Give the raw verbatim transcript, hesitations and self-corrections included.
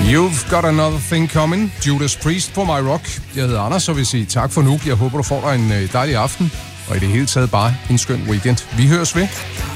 You've got another thing coming. Judas Priest på My Rock. Jeg hedder Anders, og vil sige tak for nu. Jeg håber, du får dig en dejlig aften, og i det hele taget bare en skøn weekend. Vi høres ved.